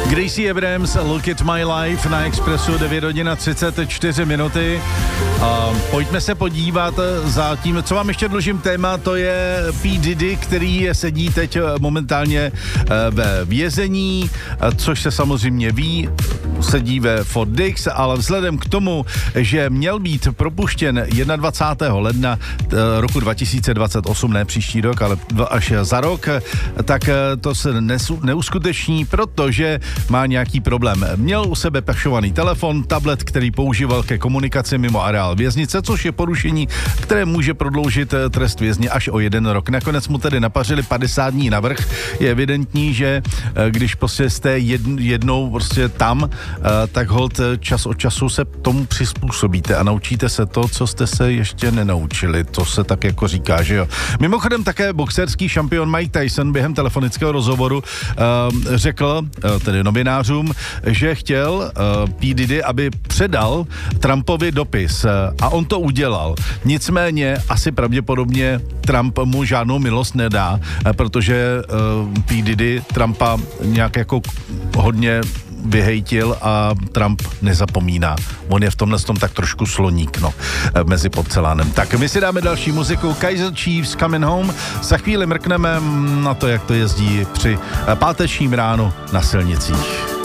Gracie Abrams, Look at My Life na Expressu 9 hodin a 34 minuty. Pojďme se podívat za tím, co vám ještě dlužím téma, to je P. Diddy, který sedí teď momentálně ve vězení, což se samozřejmě ví, sedí ve Fort Dix, ale vzhledem k tomu, že měl být propuštěn 21. ledna roku 2028, ne příští rok, ale až za rok, tak to se neuskuteční, protože má nějaký problém. Měl u sebe pešovaný telefon, tablet, který používal ke komunikaci mimo areál věznice, což je porušení, které může prodloužit trest vězně až o 1 rok. Nakonec mu tedy napařili 50 dní navrch. Je evidentní, že když prostě jste jednou prostě tam, tak holt čas od času se tomu přizpůsobíte a naučíte se to, co jste se ještě nenaučili. To se tak jako říká, že jo. Mimochodem také boxerský šampion Mike Tyson během telefonického rozhovoru řekl, tedy novinářům, že chtěl P. Diddy, aby předal Trumpovi dopis a on to udělal. Nicméně asi pravděpodobně Trump mu žádnou milost nedá, protože P. Diddy Trumpa nějak jako hodně vyhejtil a Trump nezapomíná. On je v tomhle tom tak trošku sloník, mezi porcelánem. Tak my si dáme další muziku. Kaiser Chiefs Coming Home. Za chvíli mrkneme na to, jak to jezdí při pátečním ránu na silnicích.